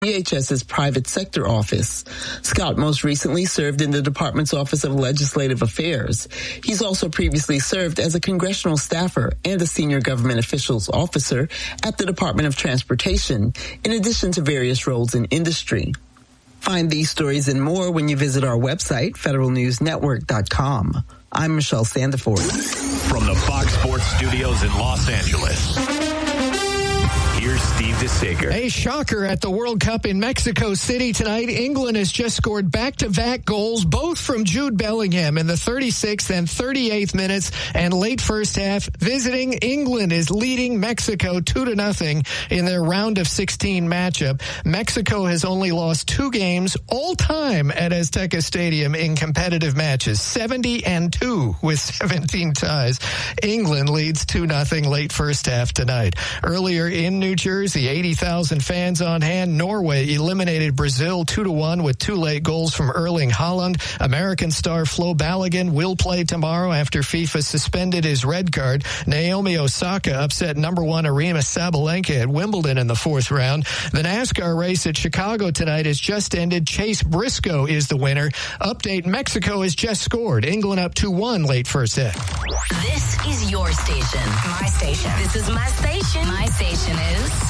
DHS's private sector office. Scott most recently served in the department's Office of Legislative Affairs. He's also previously served as a congressional staffer and a senior government officials officer at the Department of Transportation, in addition to various roles in industry. Find these stories and more when you visit our website, federalnewsnetwork.com. I'm Michelle Sandiford. From the Fox Sports Studios in Los Angeles, here's Steve DeSager. A shocker at the World Cup in Mexico City tonight. England has just scored back-to-back goals, both from Jude Bellingham in the 36th and 38th minutes, and late first half. Visiting England is leading Mexico 2-0 in their round of 16 matchup. Mexico has only lost 2 games all time at Azteca Stadium in competitive matches, 70-2 with 17 ties. England leads 2-0 late first half tonight. Earlier in New Jersey, 80,000 fans on hand. Norway eliminated Brazil 2-1 with 2 late goals from Erling Haaland. American star Flo Balogun will play tomorrow after FIFA suspended his red card. Naomi Osaka upset number 1 Arina Sabalenka at Wimbledon in the 4th round. The NASCAR race at Chicago tonight has just ended. Chase Briscoe is the winner. Update, Mexico has just scored. England up 2-1 late first half. This is your station. My station. This is my station. My station is